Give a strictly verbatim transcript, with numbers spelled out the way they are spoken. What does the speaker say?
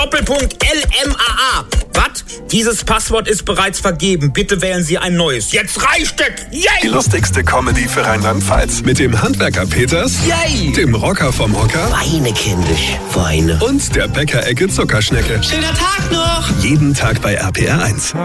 Doppelpunkt L M A A. Was? Dieses Passwort ist bereits vergeben. Bitte wählen Sie ein neues. Jetzt reicht es! Yay! Die lustigste Comedy für Rheinland-Pfalz. Mit dem Handwerker Peters, Yay! Dem Rocker vom Hocker Weine, kindisch, weine. und der Bäckerecke Zuckerschnecke. Schöner Tag noch! Jeden Tag bei R P R eins.